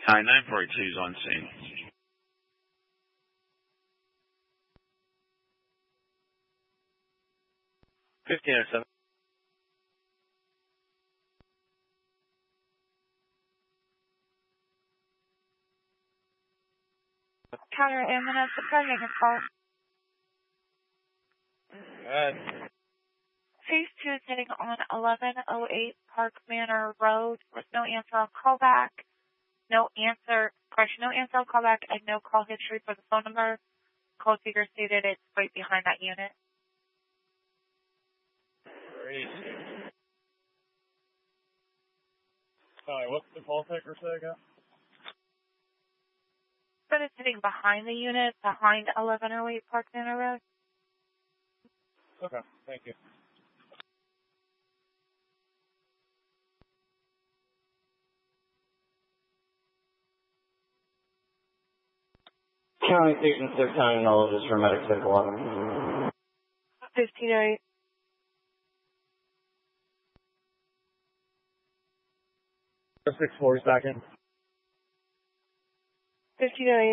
Hi, 942 is on scene. $15.07. Counter ambulance, returning your call. Phase 2 sitting on 1108 Park Manor Road with no answer on callback. No answer on callback, and no call history for the phone number. Call speaker stated it's right behind that unit. Great. Alright, what's the call taker say again? But it's sitting behind the unit, behind 1108 Park Manor Road. Okay, thank you. County Station 6 County Knowledge is for Medic 611. 1508. Six 4 second. 1508.